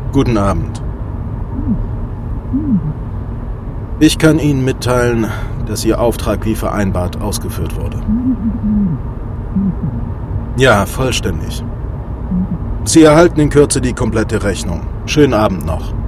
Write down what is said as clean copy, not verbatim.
Guten Abend. Ich kann Ihnen mitteilen, dass Ihr Auftrag wie vereinbart ausgeführt wurde. Ja, vollständig. Sie erhalten in Kürze die komplette Rechnung. Schönen Abend noch.